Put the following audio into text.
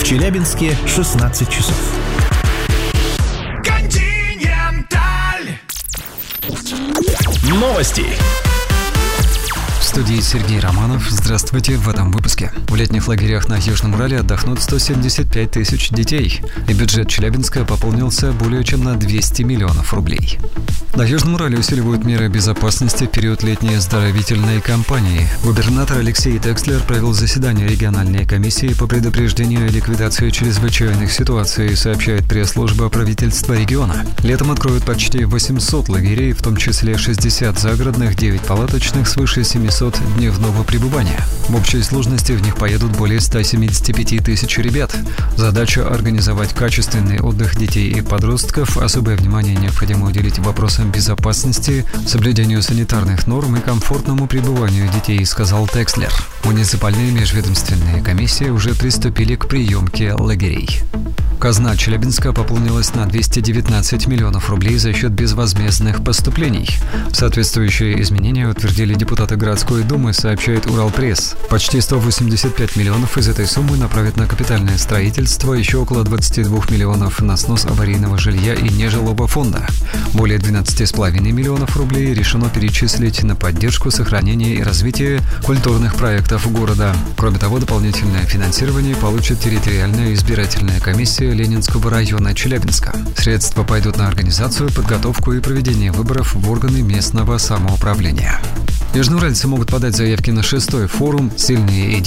В Челябинске 16 часов. Новости. В студии Сергей Романов. Здравствуйте в этом выпуске. В летних лагерях на Южном Урале отдохнут 175 тысяч детей, и бюджет Челябинска пополнился более чем на 200 миллионов рублей. На Южном Урале усиливают меры безопасности в период летней оздоровительной кампании. Губернатор Алексей Текслер провел заседание региональной комиссии по предупреждению и ликвидации чрезвычайных ситуаций, сообщает пресс-служба правительства региона. Летом откроют почти 800 лагерей, в том числе 60 загородных, 9 палаточных, свыше 700 дневного пребывания. В общей сложности в них поедут более 175 тысяч ребят. Задача – организовать качественный отдых детей и подростков. Особое внимание необходимо уделить вопросам безопасности, соблюдению санитарных норм и комфортному пребыванию детей, сказал Текслер. Муниципальные межведомственные комиссии уже приступили к приемке лагерей. Казна Челябинска пополнилась на 219 миллионов рублей за счет безвозмездных поступлений. Соответствующие изменения утвердили депутаты городской думы, сообщает Уралпресс. Почти 185 миллионов из этой суммы направят на капитальное строительство, еще около 22 миллионов на снос аварийного жилья и нежилого фонда. Более 12,5 миллионов рублей решено перечислить на поддержку, сохранение и развитие культурных проектов города. Кроме того, дополнительное финансирование получит территориальная избирательная комиссия Ленинского района Челябинска. Средства пойдут на организацию, подготовку и проведение выборов в органы местного самоуправления. Южноуральцы могут подать заявки на 6-й форум «Сильные идеи»